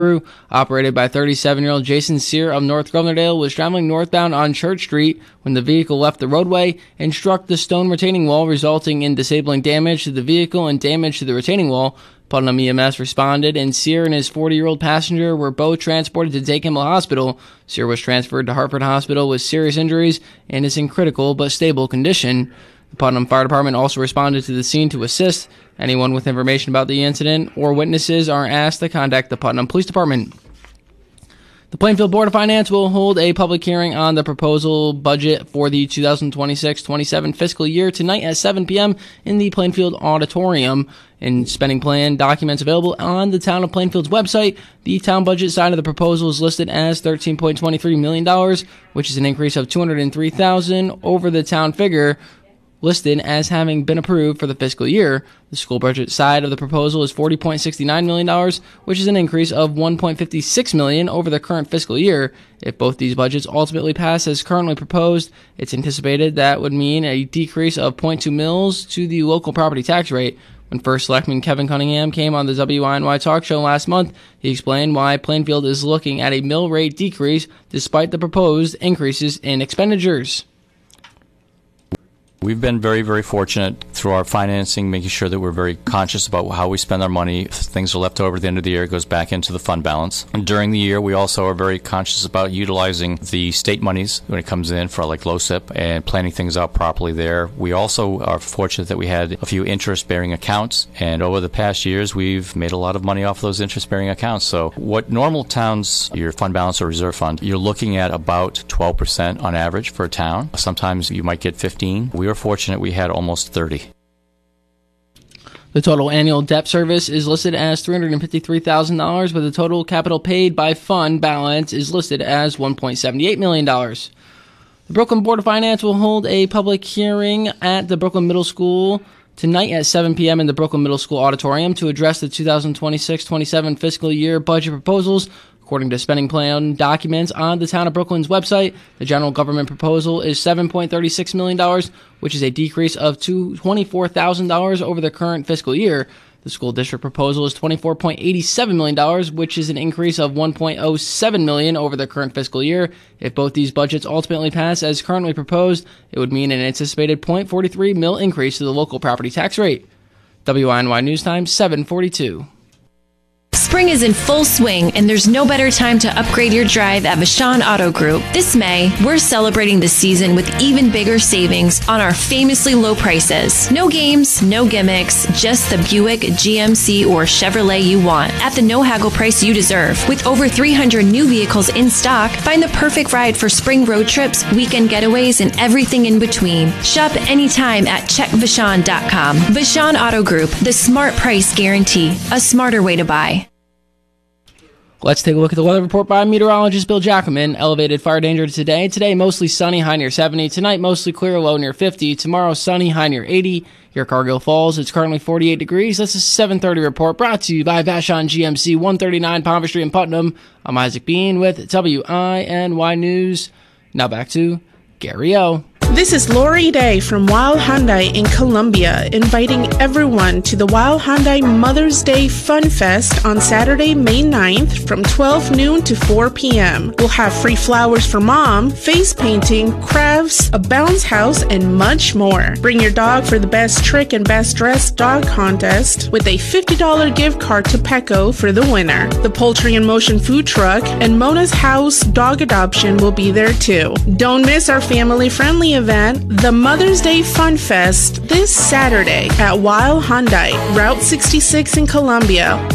operated by 37-year-old Jason Sear of North Governordale, was traveling northbound on Church Street when the vehicle left the roadway and struck the stone retaining wall, resulting in disabling damage to the vehicle and damage to the retaining wall. Putnam EMS responded, and Sear and his 40-year-old passenger were both transported to Dade Campbell Hospital. Sear was transferred to Hartford Hospital with serious injuries and is in critical but stable condition. The Putnam Fire Department also responded to the scene to assist. Anyone with information about the incident or witnesses are asked to contact the Putnam Police Department. The Plainfield Board of Finance will hold a public hearing on the proposal budget for the 2026-27 fiscal year tonight at 7 p.m. in the Plainfield Auditorium. In spending plan documents available on the Town of Plainfield's website, the town budget side of the proposal is listed as $13.23 million, which is an increase of $203,000 over the town figure listed as having been approved for the fiscal year. The school budget side of the proposal is $40.69 million, which is an increase of $1.56 million over the current fiscal year. If both these budgets ultimately pass as currently proposed, it's anticipated that would mean a decrease of 0.2 mils to the local property tax rate. When First Selectman Kevin Cunningham came on the WINY talk show last month, he explained why Plainfield is looking at a mill rate decrease despite the proposed increases in expenditures. We've been very, very fortunate through our financing, making sure that we're very conscious about how we spend our money. If things are left over at the end of the year, it goes back into the fund balance. And during the year, we also are very conscious about utilizing the state monies when it comes in for like LoCIP and planning things out properly there. We also are fortunate that we had a few interest-bearing accounts, and over the past years, we've made a lot of money off those interest-bearing accounts. So what normal towns, your fund balance or reserve fund, you're looking at about 12% on average for a town. Sometimes you might get 15. We were fortunate we had almost 30. The total annual debt service is listed as $353,000, but the total capital paid by fund balance is listed as $1.78 million. The Brooklyn Board of Finance will hold a public hearing at the Brooklyn Middle School tonight at 7 p.m. in the Brooklyn Middle School Auditorium to address the 2026-27 fiscal year budget proposals. According to spending plan documents on the Town of Brooklyn's website, the general government proposal is $7.36 million, which is a decrease of $24,000 over the current fiscal year. The school district proposal is $24.87 million, which is an increase of $1.07 million over the current fiscal year. If both these budgets ultimately pass as currently proposed, it would mean an anticipated $0.43 mil increase to the local property tax rate. WINY News Time, 7:42. Spring is in full swing, and there's no better time to upgrade your drive at Vashon Auto Group. This May, we're celebrating the season with even bigger savings on our famously low prices. No games, no gimmicks, just the Buick, GMC, or Chevrolet you want at the no-haggle price you deserve. With over 300 new vehicles in stock, find the perfect ride for spring road trips, weekend getaways, and everything in between. Shop anytime at checkvashon.com. Vashon Auto Group, the smart price guarantee, a smarter way to buy. Let's take a look at the weather report by meteorologist Bill Jackman. Elevated fire danger today. Today, mostly sunny, high near 70. Tonight, mostly clear, low near 50. Tomorrow, sunny, high near 80. Here at Cargill Falls, it's currently 48 degrees. That's a 7:30 report brought to you by Vashon GMC, 139 Palmer Street in Putnam. I'm Isaac Bean with WINY News. Now back to Gary O. This is Lori Day from Weil Hyundai in Columbia, inviting everyone to the Weil Hyundai Mother's Day Fun Fest on Saturday, May 9th from 12 noon to 4 p.m. We'll have free flowers for mom, face painting, crafts, a bounce house, and much more. Bring your dog for the best trick and best dressed dog contest with a $50 gift card to Petco for the winner. The Poultry in Motion food truck and Mona's House dog adoption will be there too. Don't miss our family-friendly event, the Mother's Day Fun Fest, this Saturday at Weil Hyundai, Route 66 in Columbia.